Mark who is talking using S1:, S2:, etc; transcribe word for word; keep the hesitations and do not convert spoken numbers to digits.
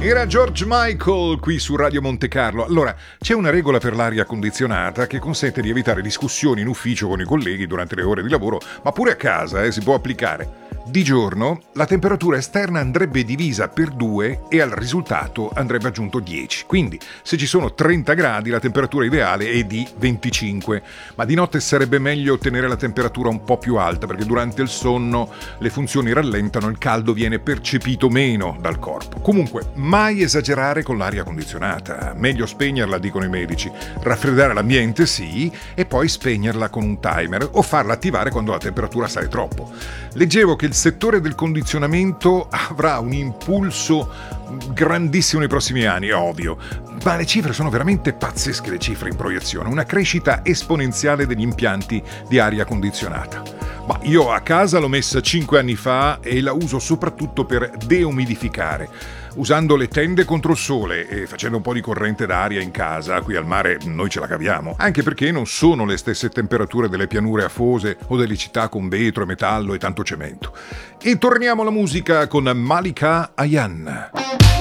S1: Era George Michael qui su Radio Monte Carlo. Allora, c'è una regola per l'aria condizionata che consente di evitare discussioni in ufficio con i colleghi durante le ore di lavoro, ma pure a casa eh, si può applicare. Di giorno la temperatura esterna andrebbe divisa per due e al risultato andrebbe aggiunto dieci. Quindi se ci sono trenta gradi la temperatura ideale è di venticinque, ma di notte sarebbe meglio ottenere la temperatura un po' più alta perché durante il sonno le funzioni rallentano, il caldo viene percepito meno dal corpo. Comunque mai esagerare con l'aria condizionata, meglio spegnerla, dicono i medici, raffreddare l'ambiente sì e poi spegnerla con un timer o farla attivare quando la temperatura sale troppo. Leggevo che il settore del condizionamento avrà un impulso grandissimo nei prossimi anni, è ovvio, ma le cifre sono veramente pazzesche, le cifre in proiezione, una crescita esponenziale degli impianti di aria condizionata. Ma io a casa l'ho messa cinque anni fa e la uso soprattutto per deumidificare, usando le tende contro il sole e facendo un po' di corrente d'aria in casa. Qui al mare noi ce la caviamo, anche perché non sono le stesse temperature delle pianure afose o delle città con vetro e metallo e tanto cemento. E torniamo alla musica con Malika Ayan.